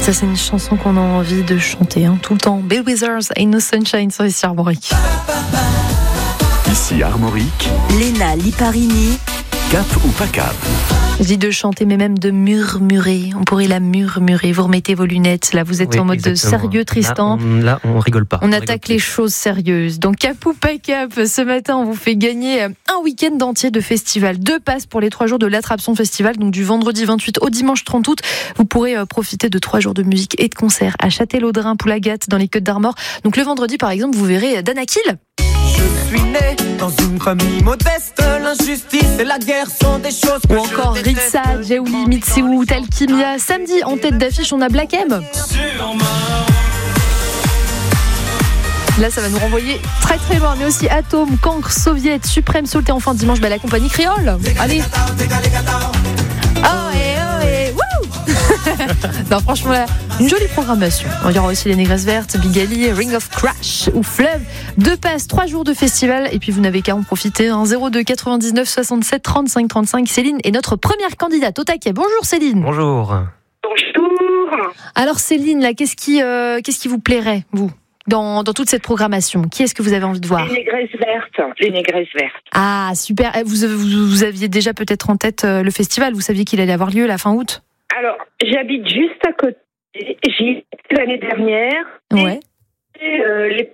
Ça, c'est une chanson qu'on a envie de chanter tout le temps. Bill Withers, Ain't No Sunshine sur ici Armorique. Ici Armorique. Léna Liparini. Cap ou pas cap? Je dis de chanter, mais même de murmurer. On pourrait la murmurer. Vous remettez vos lunettes. Là, vous êtes en mode exactement. Sérieux, Tristan. Là, on rigole pas. On attaque les choses sérieuses. Donc, cap ou pas cap, ce matin, on vous fait gagner un week-end entier de festival. 2 passes pour les 3 jours de l'Attrape-Son Festival. Donc, du vendredi 28 au dimanche 30 août. Vous pourrez profiter de 3 jours de musique et de concerts à Châtellerault, Poulagat, dans les Côtes-d'Armor. Donc, le vendredi, par exemple, vous verrez Danakil. Je suis né dans une famille modeste, l'injustice et la guerre sont des choses que Ou encore Ritza, Jeouli, Mitseou, Talkimia. Samedi, en tête d'affiche, on a Black M. Là, ça va nous renvoyer très très loin, mais aussi Atome, Cancre, Soviet, Suprême Salt et enfin dimanche, la compagnie créole. Allez. Non, franchement, là, une jolie programmation. Il y aura aussi les Négresses Vertes, Big Ali, Ring of Crash ou Fleuve. 2 passes, 3 jours de festival. Et puis, vous n'avez qu'à en profiter. 02 99 67 35 35. Céline est notre première candidate au taquet. Bonjour Céline. Bonjour. Bonjour. Alors Céline, là, qu'est-ce qui vous plairait, vous, dans toute cette programmation? Qui est-ce que vous avez envie de voir? Les Négresses Vertes. Ah, super. Vous aviez déjà peut-être en tête le festival. Vous saviez qu'il allait avoir lieu la fin août? Alors, j'habite juste à côté. J'y étais l'année dernière. Ouais. Et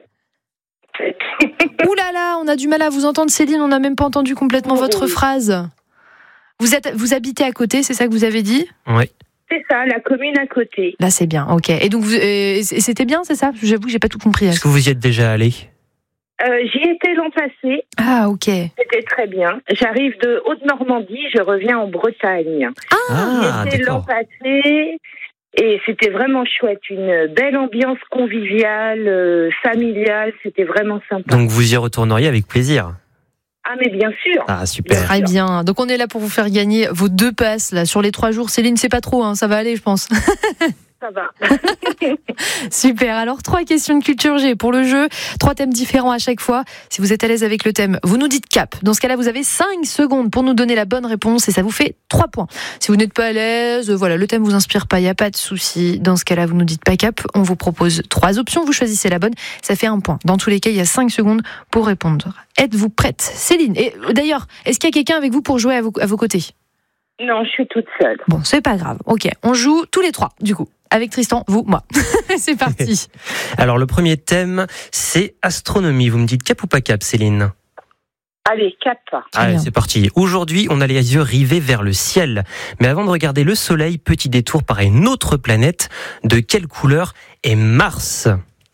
Ouh là là, on a du mal à vous entendre, Céline. On n'a même pas entendu complètement votre phrase. Vous habitez à côté, c'est ça que vous avez dit? Oui. C'est ça, la commune à côté. Là, c'est bien. Ok. Et donc, c'était bien, c'est ça? J'avoue, j'ai pas tout compris. Est-ce que vous y êtes déjà allé? J'y étais l'an passé. Ah, ok. C'était très bien. J'arrive de Haute-Normandie, je reviens en Bretagne. J'y étais l'an passé et c'était vraiment chouette. Une belle ambiance conviviale, familiale. C'était vraiment sympa. Donc vous y retourneriez avec plaisir? Ah, mais bien sûr. Ah, super. Très bien. Donc, on est là pour vous faire gagner vos 2 passes là, sur les 3 jours. Céline, c'est pas trop, ça va aller, je pense. Ça va. Super. Alors, 3 questions de culture G pour le jeu. 3 thèmes différents à chaque fois. Si vous êtes à l'aise avec le thème, vous nous dites cap. Dans ce cas-là, vous avez 5 secondes pour nous donner la bonne réponse et ça vous fait 3 points. Si vous n'êtes pas à l'aise, voilà, le thème vous inspire pas, il n'y a pas de souci. Dans ce cas-là, vous nous dites pas cap. On vous propose 3 options. Vous choisissez la bonne. Ça fait 1 point. Dans tous les cas, il y a 5 secondes pour répondre. Êtes-vous prête, Céline? Et d'ailleurs, est-ce qu'il y a quelqu'un avec vous pour jouer à vos côtés? Non, je suis toute seule. Bon, c'est pas grave. Ok, on joue tous les 3, du coup. Avec Tristan, vous, moi. C'est parti. Alors, le premier thème, c'est astronomie. Vous me dites cap ou pas cap, Céline? Allez, cap. Allez, c'est parti. Aujourd'hui, on a les yeux rivés vers le ciel. Mais avant de regarder le soleil, petit détour par une autre planète. De quelle couleur est Mars?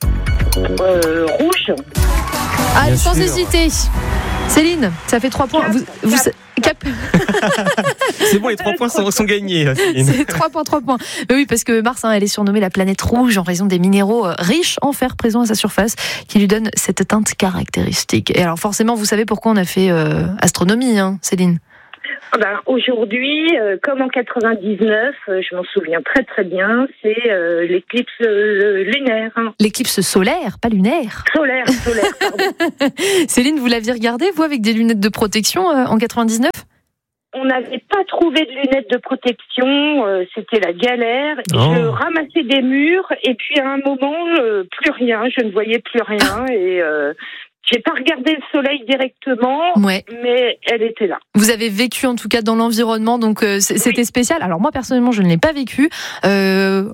Rouge. Allez, Bien sans sûr. hésiter. Céline, ça fait 3 points. Cap. C'est bon, les 3 points sont gagnés, Céline. C'est 3 points. Mais oui, parce que Mars, elle est surnommée la planète rouge en raison des minéraux riches en fer présents à sa surface qui lui donnent cette teinte caractéristique. Et alors forcément, vous savez pourquoi on a fait astronomie, Céline? Aujourd'hui, comme en 99, je m'en souviens très très bien, c'est l'éclipse lunaire. L'éclipse solaire, pas lunaire. Solaire, pardon. Céline, vous l'aviez regardé, vous, avec des lunettes de protection en 99? On n'avait pas trouvé de lunettes de protection, c'était la galère. Oh. Je ramassais des murs et puis à un moment, plus rien, je ne voyais plus rien et j'ai pas regardé le soleil directement, Ouais. mais elle était là. Vous avez vécu en tout cas dans l'environnement, donc c'était spécial. Alors moi personnellement, je ne l'ai pas vécu. Là,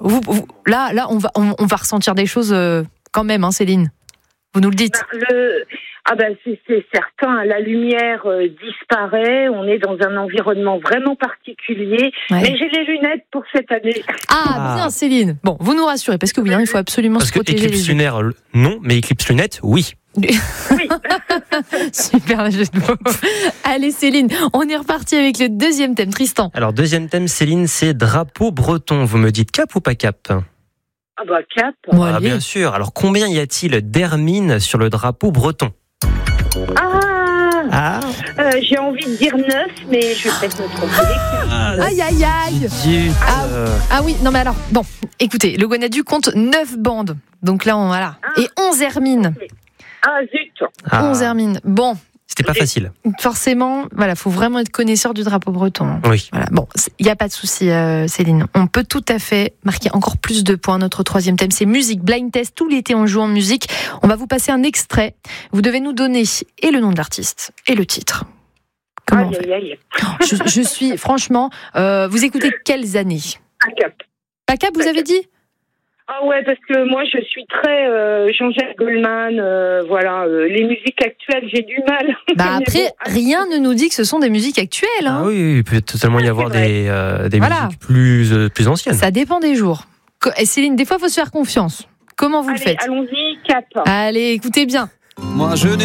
on va ressentir des choses quand même, Céline. Vous nous le dites. C'est certain. La lumière disparaît. On est dans un environnement vraiment particulier. Ouais. Mais j'ai les lunettes pour cette année. Ah, bien Céline. Bon, vous nous rassurez parce que oui, il faut absolument Parce se que protéger éclipse les yeux. lunaire, non, mais éclipse lunette, oui. Oui. Super le jeu de mots. Allez Céline, on est reparti avec le deuxième thème, Tristan. Alors, deuxième thème, Céline, c'est drapeau breton. Vous me dites cap ou pas cap? Cap. Bon, Ah, allez. bien sûr. Alors, combien y a-t-il d'hermines sur le drapeau breton? J'ai envie de dire 9, mais je vais peut-être me tromper. Aïe aïe aïe. Zut. Ah oui, non mais alors, bon, écoutez, le Guanadu compte 9 bandes. Donc là, voilà. Et 11 hermines. Zut. 11 hermines. Bon, C'était pas facile. Forcément, voilà, faut vraiment être connaisseur du drapeau breton. Oui. Voilà. Bon, il n'y a pas de souci, Céline. On peut tout à fait marquer encore plus de points. Notre troisième thème, c'est musique, blind test. Tout l'été, on joue en musique. On va vous passer un extrait. Vous devez nous donner et le nom de l'artiste et le titre. Comment on fait ? Je suis, franchement, vous écoutez quelles années ? PACAP. PACAP, vous avez dit ? Ah ouais, parce que moi je suis très Jean-Jacques Goldman, les musiques actuelles, j'ai du mal. Après, rien ne nous dit que ce sont des musiques actuelles. Hein. Ah oui, il peut totalement y avoir des musiques plus anciennes. Ça dépend des jours. Et Céline, des fois, il faut se faire confiance. Comment vous le faites ? Allons-y, cap. Allez, écoutez bien. Moi je n'ai